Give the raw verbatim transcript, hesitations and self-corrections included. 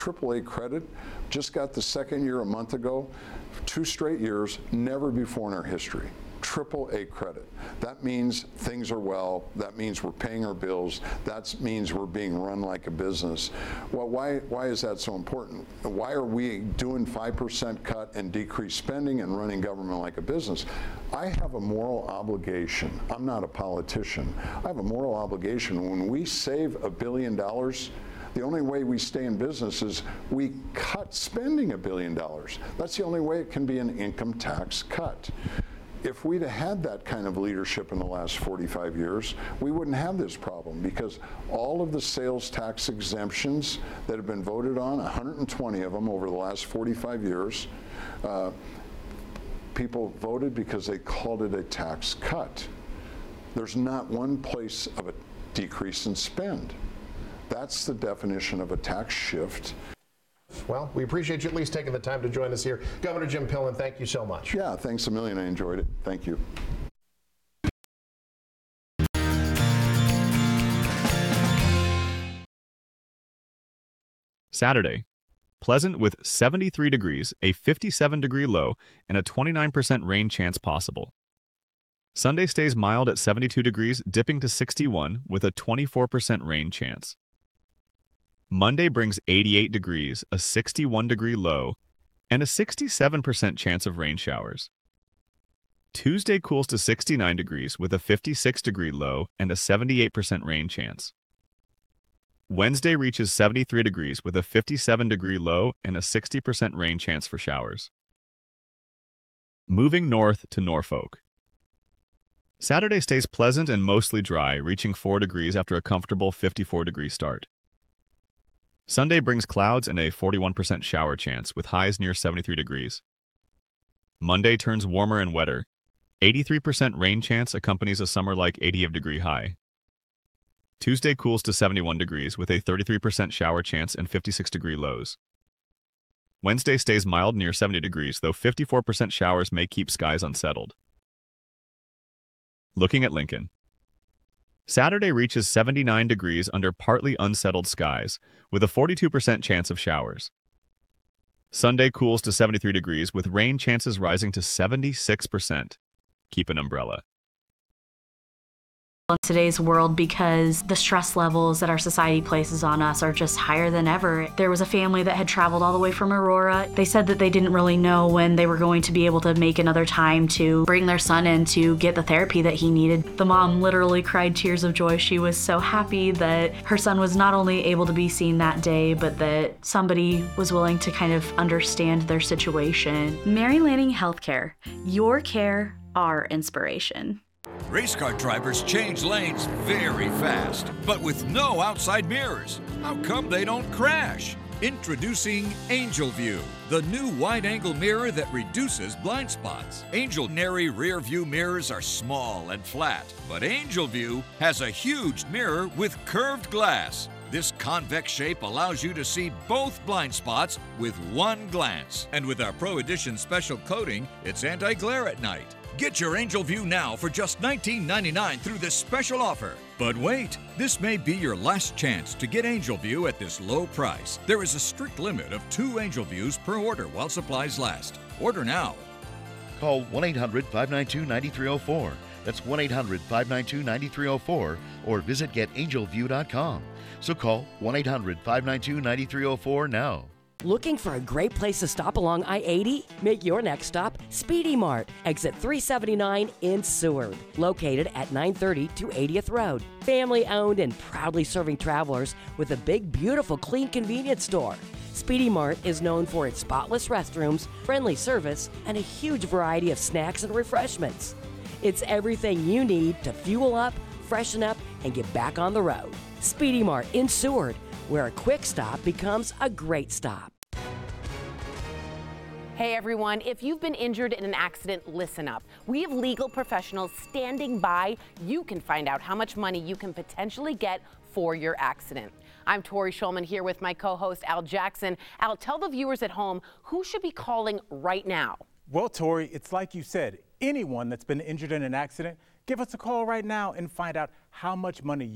triple A credit, just got the second year a month ago, two straight years, never before in our history. triple A credit. That means things are well. That means we're paying our bills. That means we're being run like a business. Well, why, why is that so important? Why are we doing five percent cut and decreased spending and running government like a business? I have a moral obligation. I'm not a politician. I have a moral obligation. When we save a billion dollars, the only way we stay in business is we cut spending a billion dollars. That's the only way it can be an income tax cut. If we'd have had that kind of leadership in the last forty-five years, we wouldn't have this problem, because all of the sales tax exemptions that have been voted on, one hundred twenty of them over the last forty-five years, uh, people voted because they called it a tax cut. There's not one place of a decrease in spend. That's the definition of a tax shift. Well, we appreciate you at least taking the time to join us here. Governor Jim Pillen, thank you so much. Yeah, thanks a million. I enjoyed it. Thank you. Saturday. Pleasant with seventy-three degrees, a fifty-seven degree low, and a twenty-nine percent rain chance possible. Sunday stays mild at seventy-two degrees, dipping to sixty-one with a twenty-four percent rain chance. Monday brings eighty-eight degrees, a sixty-one degree low, and a sixty-seven percent chance of rain showers. Tuesday cools to sixty-nine degrees with a fifty-six degree low and a seventy-eight percent rain chance. Wednesday reaches seventy-three degrees with a fifty-seven degree low and a sixty percent rain chance for showers. Moving north to Norfolk. Saturday stays pleasant and mostly dry, reaching four degrees after a comfortable fifty-four degree start. Sunday brings clouds and a forty-one percent shower chance, with highs near seventy-three degrees. Monday turns warmer and wetter. eighty-three percent rain chance accompanies a summer-like eighty degree high. Tuesday cools to seventy-one degrees, with a thirty-three percent shower chance and fifty-six degree lows. Wednesday stays mild near seventy degrees, though fifty-four percent showers may keep skies unsettled. Looking at Lincoln. Saturday reaches seventy-nine degrees under partly unsettled skies, with a forty-two percent chance of showers. Sunday cools to seventy-three degrees, with rain chances rising to seventy-six percent. Keep an umbrella. In today's world, because the stress levels that our society places on us are just higher than ever. There was a family that had traveled all the way from Aurora. They said that they didn't really know when they were going to be able to make another time to bring their son in to get the therapy that he needed. The mom literally cried tears of joy. She was so happy that her son was not only able to be seen that day, but that somebody was willing to kind of understand their situation. Mary Lanning Healthcare, your care, our inspiration. Race car drivers change lanes very fast, but with no outside mirrors. How come they don't crash? Introducing Angel View, the new wide-angle mirror that reduces blind spots. Angel Neri rear view mirrors are small and flat, but Angel View has a huge mirror with curved glass. This convex shape allows you to see both blind spots with one glance. And with our Pro Edition special coating, it's anti-glare at night. Get your Angel View now for just nineteen ninety-nine through this special offer. But wait, this may be your last chance to get Angel View at this low price. There is a strict limit of two Angel Views per order while supplies last. Order now. Call one eight hundred, five nine two, nine three zero four. That's one eight hundred, five nine two, nine three zero four or visit get angel view dot com. So call one eight hundred, five nine two, nine three zero four now. Looking for a great place to stop along I eighty? Make your next stop Speedy Mart, exit three seventy-nine in Seward, located at nine thirty to eightieth Road. Family owned and proudly serving travelers with a big, beautiful, clean convenience store. Speedy Mart is known for its spotless restrooms, friendly service, and a huge variety of snacks and refreshments. It's everything you need to fuel up, freshen up, and get back on the road. Speedy Mart in Seward, where a quick stop becomes a great stop. Hey everyone, if you've been injured in an accident, listen up. We have legal professionals standing by. You can find out how much money you can potentially get for your accident. I'm Tori Schulman here with my co-host Al Jackson. Al, tell the viewers at home who should be calling right now. Well, Tori, it's like you said, anyone that's been injured in an accident, give us a call right now and find out how much money